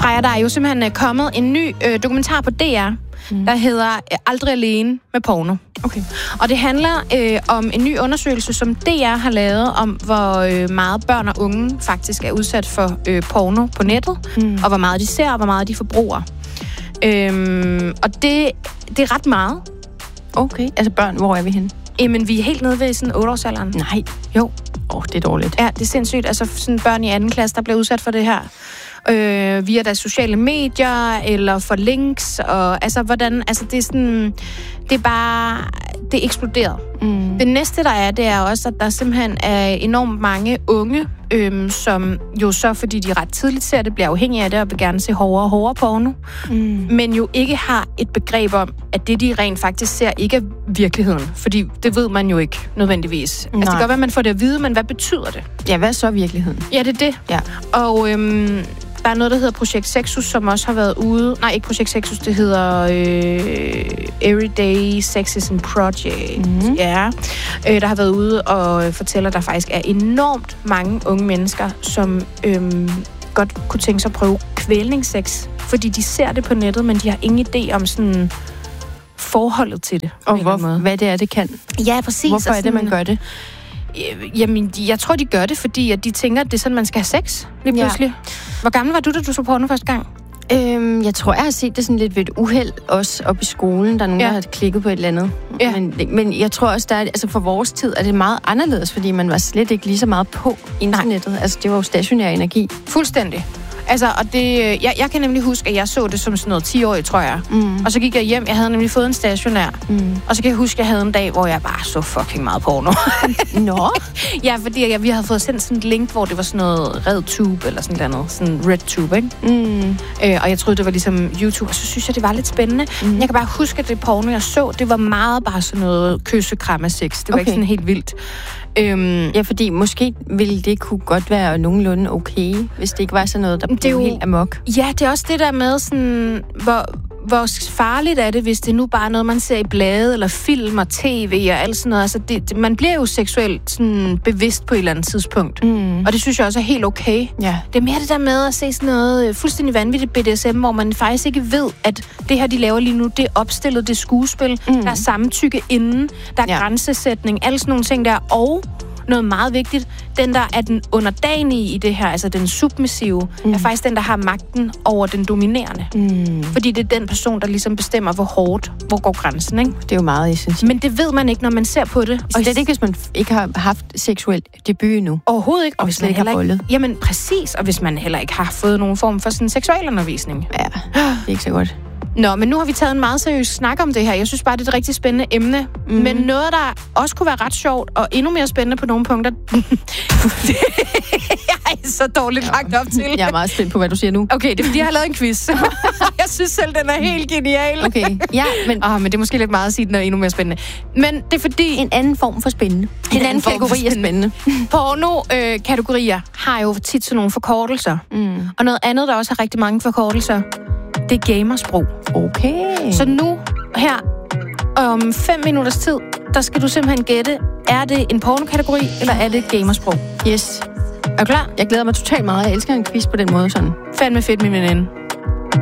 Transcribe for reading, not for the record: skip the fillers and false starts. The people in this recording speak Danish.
Freja, der er jo simpelthen kommet en ny dokumentar på DR, der hedder Aldrig alene med porno. Okay. Og det handler om en ny undersøgelse, som DR har lavet, om hvor meget børn og unge faktisk er udsat for porno på nettet, og hvor meget de ser, og hvor meget de forbruger. Og det er ret meget. Okay, altså børn, hvor er vi henne? Jamen, vi er helt nede ved sådan 8-årsalderen. Nej. Jo. Det er dårligt. Ja, det er sindssygt. Altså sådan børn i 2. klasse, der bliver udsat for det her. Via deres sociale medier, eller for links, og altså hvordan, altså det er sådan, det er bare, det er eksploderet. Det næste, der er, det er også, at der simpelthen er enormt mange unge, som jo så, fordi de ret tidligt ser det, bliver afhængige af det, og vil gerne se hårdere og hårdere porno, men jo ikke har et begreb om, at det, de rent faktisk ser, ikke er virkeligheden. Fordi det ved man jo ikke nødvendigvis. Altså det kan godt være, at man får det at vide, men hvad betyder det? Ja, hvad er så virkeligheden? Ja, det er det. Ja. Og der er noget, der hedder Projekt Sexus, som også har været ude... Nej, ikke Projekt Sexus, det hedder Everyday Sexism Project. Ja. Der har været ude og fortæller, at der faktisk er enormt mange unge mennesker, som godt kunne tænke sig at prøve kvælningssex, fordi de ser det på nettet, men de har ingen idé om sådan forholdet til det. Og hvad det er, det kan. Ja, præcis. Hvorfor er det, man gør det? Jamen, jeg tror, de gør det, fordi at de tænker, at det er sådan, man skal have sex lige pludselig. Ja. Hvor gammel var du, da du så porno første gang? Jeg tror, jeg har set det sådan lidt ved et uheld, også oppe i skolen. Der er nogen, der har klikket på et eller andet. Ja. Men jeg tror også, der er, altså for vores tid er det meget anderledes, fordi man var slet ikke lige så meget på internettet. Nej. Altså, det var jo stationær energi. Fuldstændig. Altså, og det, jeg kan nemlig huske, at jeg så det som sådan noget 10-årig, tror jeg. Og så gik jeg hjem, jeg havde nemlig fået en stationær. Og så kan jeg huske, at jeg havde en dag, hvor jeg bare så fucking meget porno. Nå? Ja, fordi vi havde fået sendt sådan et link, hvor det var sådan noget RedTube, eller sådan noget, sådan RedTube, ikke? Og jeg troede, det var ligesom YouTube, og så synes jeg, det var lidt spændende. Jeg kan bare huske, at det porno, jeg så, det var meget bare sådan noget kysse-kramme-sex. Det var ikke sådan helt vildt. Ja, fordi måske ville det kunne godt være nogenlunde okay, hvis det ikke var sådan noget, der blev helt amok. Ja, det er også det der med sådan, hvor farligt er det, hvis det nu bare er noget, man ser i blade, eller film og tv og alt sådan noget. Altså, man bliver jo seksuelt sådan bevidst på et eller andet tidspunkt. Og det synes jeg også er helt okay. Ja. Det er mere det der med at se sådan noget fuldstændig vanvittigt BDSM, hvor man faktisk ikke ved, at det her, de laver lige nu, det er opstillet, det er skuespil, der er samtykke inden, der er grænsesætning, alle sådan nogle ting der, og noget meget vigtigt, den der er den underdanige i det her, altså den submissive, er faktisk den, der har magten over den dominerende. Fordi det er den person, der ligesom bestemmer, hvor går grænsen, ikke? Det er jo meget essentielt. Men det ved man ikke, når man ser på det. Og slet ikke, hvis man ikke har haft seksuelt debut endnu. Overhovedet ikke. Og hvis man ikke har bollet. Jamen præcis, og hvis man heller ikke har fået nogen form for sådan seksualundervisning. Ja, det er ikke så godt. Nå, men nu har vi taget en meget seriøs snak om det her. Jeg synes bare, det er et rigtig spændende emne. Men noget, der også kunne være ret sjovt, og endnu mere spændende på nogle punkter... Jeg er så dårligt lagt op til. Jeg er meget spændt på, hvad du siger nu. Okay, det er fordi, jeg har lavet en quiz. Jeg synes selv, den er helt genial. Okay, ja, men... men det er måske lidt meget at sige, den er endnu mere spændende. Men det er fordi... En anden form for spændende. En anden kategori er spændende. Porno-kategorier har jo tit sådan nogle forkortelser. Og noget andet, der også har rigtig mange forkortelser, det er gamersprog. Okay. Så nu, her, om 5 minutters tid, der skal du simpelthen gætte, er det en pornokategori, eller er det et gamersprog? Yes. Er du klar? Jeg glæder mig totalt meget. Jeg elsker en quiz på den måde sådan. Fandme fedt, min veninde.